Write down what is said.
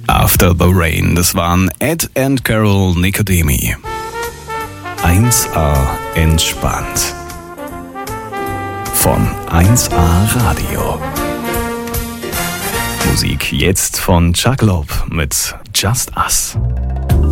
After the Rain, das waren Ed and Carol Nicodemi. 1A entspannt. Von 1A Radio. Musik jetzt von Chuck Loeb mit Just Us.